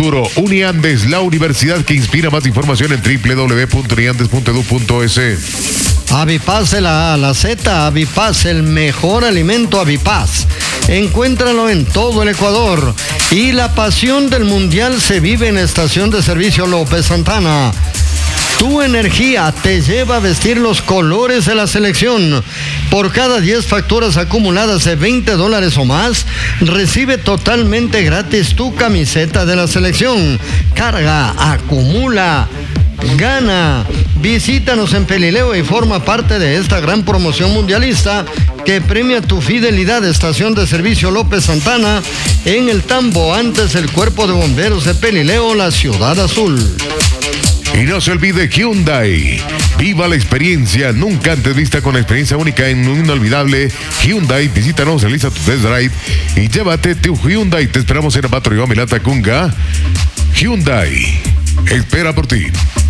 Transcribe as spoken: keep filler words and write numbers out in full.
futuro. Uniandes, la universidad que inspira. Más información en doble u doble u doble u punto uniandes punto edu punto es. Avipaz de la A a la Z, Avipaz, el mejor alimento Avipaz. Encuéntralo en todo el Ecuador. Y la pasión del Mundial se vive en Estación de Servicio López Santana. Tu energía te lleva a vestir los colores de la selección. Por cada diez facturas acumuladas de veinte dólares o más, recibe totalmente gratis tu camiseta de la selección. Carga, acumula, gana. Visítanos en Pelileo y forma parte de esta gran promoción mundialista que premia tu fidelidad. Estación de Servicio López Santana, en el Tambo, antes del Cuerpo de Bomberos de Pelileo, la Ciudad Azul. Y no se olvide Hyundai. Viva la experiencia nunca antes vista, con la experiencia única en un inolvidable Hyundai. Visítanos, realiza tu test drive y llévate tu Hyundai. Te esperamos en Abato Río Milata Cunga. Hyundai espera por ti.